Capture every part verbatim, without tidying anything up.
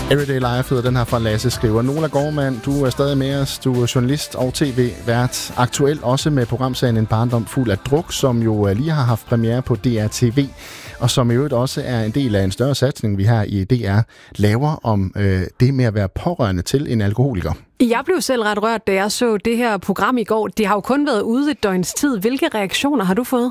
Everyday Life hedder den her fra Lasse skriver. Nola Gårdmand, du er stadig med os. Du er journalist og tv-vært. Aktuelt også med programserien En barndom fuld af druk, som jo lige har haft premiere på D R T V, og som i øvrigt også er en del af en større satsning, vi her i D R laver om øh, det med at være pårørende til en alkoholiker. Jeg blev selv ret rørt, da jeg så det her program i går. Det har jo kun været ude et døgns tid. Hvilke reaktioner har du fået?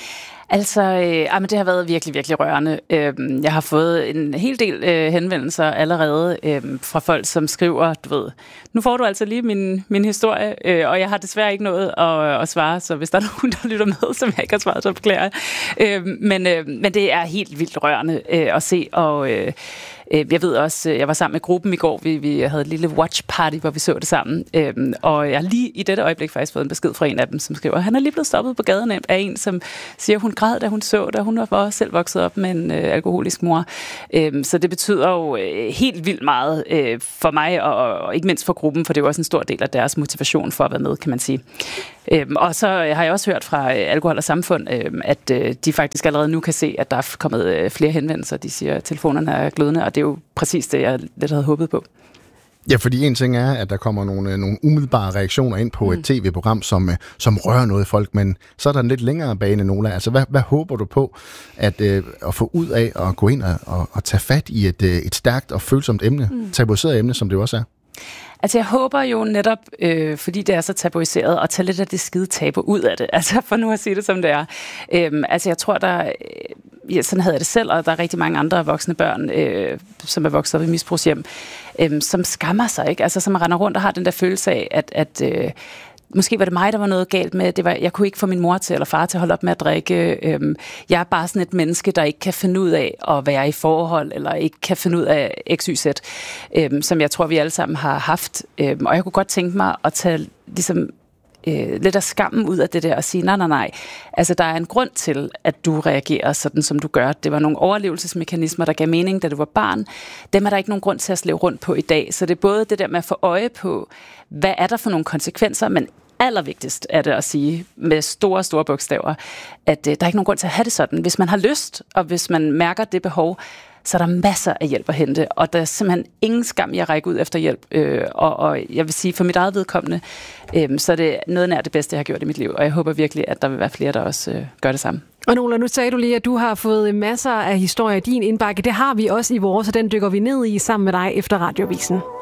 Altså, øh, det har været virkelig, virkelig rørende. Øh, jeg har fået en hel del øh, henvendelser allerede øh, fra folk, som skriver, du ved, nu får du altså lige min, min historie, øh, og jeg har desværre ikke noget at, at svare, så hvis der er nogen, der lytter med, som jeg ikke har svaret, så beklager jeg. Øh, men, øh, men det er helt vildt rørende øh, at se, og øh, jeg ved også, jeg var sammen med gruppen i går, vi, vi havde et lille watch party, hvor vi så det sammen, øhm, og jeg har lige i dette øjeblik faktisk fået en besked fra en af dem, som skriver, han er lige blevet stoppet på gaden af en, som siger, hun græd, da hun så, da hun var selv vokset op med en øh, alkoholisk mor. Øhm, så det betyder jo øh, helt vildt meget øh, for mig, og, og ikke mindst for gruppen, for det er jo også en stor del af deres motivation for at være med, kan man sige. Øhm, og så har jeg også hørt fra øh, Alkohol og Samfund, øh, at øh, de faktisk allerede nu kan se, at der er kommet øh, flere henvendelser. De siger, at telefonerne er glødende, og det er jo præcis det, jeg lidt havde håbet på. Ja, fordi en ting er, at der kommer nogle, nogle umiddelbare reaktioner ind på mm. et tv-program, som, som rører noget folk, men så er der en lidt længere bane, Nola. Altså, hvad, hvad håber du på at, øh, at få ud af at gå ind og, og, og tage fat i et, øh, et stærkt og følsomt emne, mm. tabuiseret emne, som det også er? Altså jeg håber jo netop, øh, fordi det er så tabuiseret, at tage lidt af det skide tabu ud af det. Altså for nu at sige det som det er. Øhm, altså jeg tror, der... Øh, ja, sådan havde jeg det selv, og der er rigtig mange andre voksne børn, øh, som er vokset op i misbrugshjem, øh, som skammer sig, ikke? Altså som render rundt og har den der følelse af, at... at øh, måske var det mig, der var noget galt med. Det var, jeg kunne ikke få min mor til eller far til at holde op med at drikke. Øhm, jeg er bare sådan et menneske, der ikke kan finde ud af at være i forhold, eller ikke kan finde ud af X Y Z, øhm, som jeg tror, vi alle sammen har haft. Øhm, og jeg kunne godt tænke mig at tage ligesom, øh, lidt af skammen ud af det der og sige, nej, nej, nej. Altså, der er en grund til, at du reagerer sådan, som du gør. Det var nogle overlevelsesmekanismer, der gav mening, da du var barn. Dem er der ikke nogen grund til at slæve rundt på i dag. Så det er både det der med at få øje på, hvad er der for nogle konsekvenser, men allervigtigst er det at sige med store, store bogstaver, at øh, der er ikke nogen grund til at have det sådan. Hvis man har lyst, og hvis man mærker det behov, så er der masser af hjælp at hente, og der er simpelthen ingen skam i at række ud efter hjælp. Øh, og, og jeg vil sige, for mit eget vedkommende, øh, så er det noget nær det bedste, jeg har gjort i mit liv, og jeg håber virkelig, at der vil være flere, der også øh, gør det samme. Og Nola, nu sagde du lige, at du har fået masser af historier i din indbakke. Det har vi også i vores, og den dykker vi ned i sammen med dig efter Radiovisen.